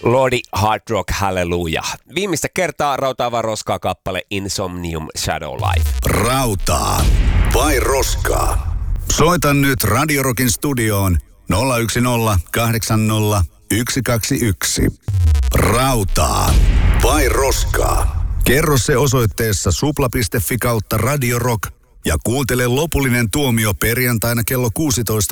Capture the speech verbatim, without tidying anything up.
Lordi Hard Rock Hallelujah. Viimeistä kertaa Rautaa vai roskaa kappale Insomnium Shadow Life. Rautaa vai roskaa? Soita nyt Radio Rockin studioon nolla yksi nolla kahdeksan nolla yksi kaksi yksi. Rautaa vai roskaa? Kerro se osoitteessa supla piste fi kautta Radio Rock ja kuuntele lopullinen tuomio perjantaina kello kuusitoista